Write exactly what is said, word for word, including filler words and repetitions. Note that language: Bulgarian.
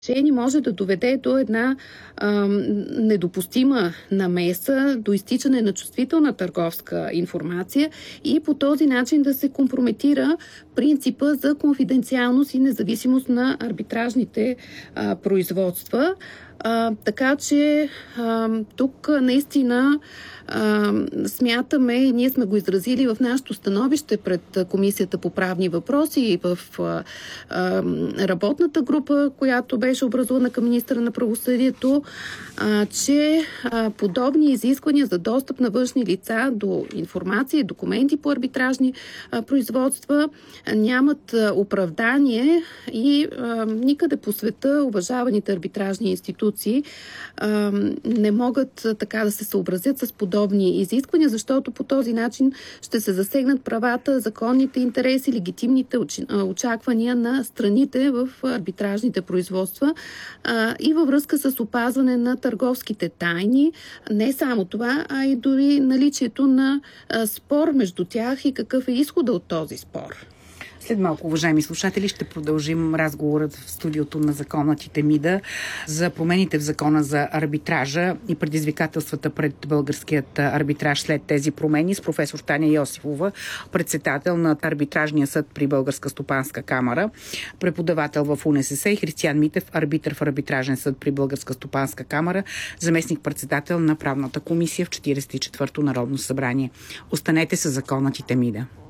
решение може да доведе до една а, недопустима намеса, до изтичане на чувствителна търговска информация и по този начин да се компрометира принципа за конфиденциалност и независимост на арбитражните а, производства. А, така че а, тук наистина а, смятаме и ние сме го изразили в нашето становище пред Комисията по правни въпроси и в а, а, работната група, която беше образувана към министъра на правосъдието, а, че а, подобни изисквания за достъп на външни лица до информация и документи по арбитражни а, производства а, нямат а, оправдание и а, никъде по света уважаваните арбитражни институции не могат така да се съобразят с подобни изисквания, защото по този начин ще се засегнат правата, законните интереси, легитимните очаквания на страните в арбитражните производства и във връзка с опазване на търговските тайни. Не само това, а и дори наличието на спор между тях и какъв е изходът от този спор. След малко, уважаеми слушатели, ще продължим разговорът в студиото на Законът и Темида за промените в Закона за арбитража и предизвикателствата пред българският арбитраж след тези промени с професор Таня Йосифова, председател на Арбитражния съд при Българска стопанска камара, преподавател в УНСС, и Християн Митев, арбитър в Арбитражен съд при Българска стопанска камара, заместник-председател на Правната комисия в четиридесет и четвърто Народно събрание. Останете с Законът и Темида.